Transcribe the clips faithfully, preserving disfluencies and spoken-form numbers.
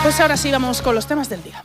Pues ahora sí vamos con los temas del día.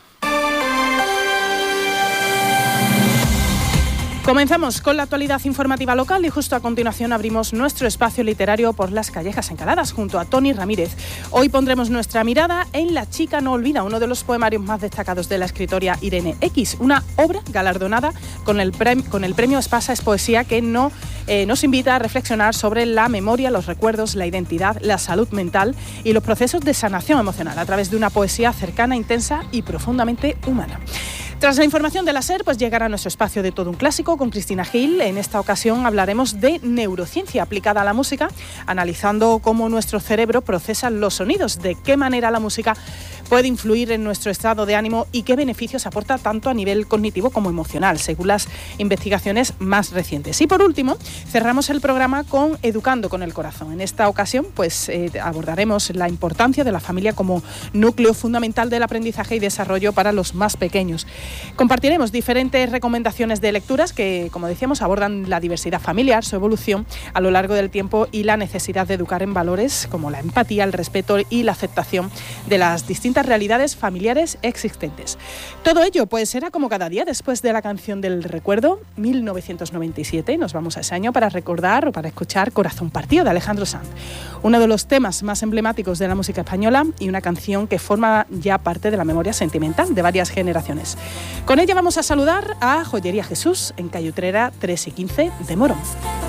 Comenzamos con la actualidad informativa local y justo a continuación abrimos nuestro espacio literario por las Callejas Encaladas junto a Toni Ramírez. Hoy pondremos nuestra mirada en La chica no olvida, uno de los poemarios más destacados de la escritora Irene X, una obra galardonada con el, prem- con el premio Espasa es Poesía que no, eh, nos invita a reflexionar sobre la memoria, los recuerdos, la identidad, la salud mental y los procesos de sanación emocional a través de una poesía cercana, intensa y profundamente humana. Tras la información de la SER, pues llegará a nuestro espacio de Todo un Clásico con Cristina Gil. En esta ocasión hablaremos de neurociencia aplicada a la música, analizando cómo nuestro cerebro procesa los sonidos, de qué manera la música puede influir en nuestro estado de ánimo y qué beneficios aporta tanto a nivel cognitivo como emocional, según las investigaciones más recientes. Y por último, cerramos el programa con Educando con el Corazón. En esta ocasión, pues eh, abordaremos la importancia de la familia como núcleo fundamental del aprendizaje y desarrollo para los más pequeños. Compartiremos diferentes recomendaciones de lecturas que, como decíamos, abordan la diversidad familiar, su evolución a lo largo del tiempo y la necesidad de educar en valores como la empatía, el respeto y la aceptación de las distintas realidades familiares existentes. Todo ello pues será como cada día después de la canción del recuerdo, mil novecientos noventa y siete. Nos vamos a ese año para recordar o para escuchar Corazón partido de Alejandro Sanz, uno de los temas más emblemáticos de la música española y una canción que forma ya parte de la memoria sentimental de varias generaciones. Con ella vamos a saludar a Joyería Jesús en calle Utrera tres y quince de Morón.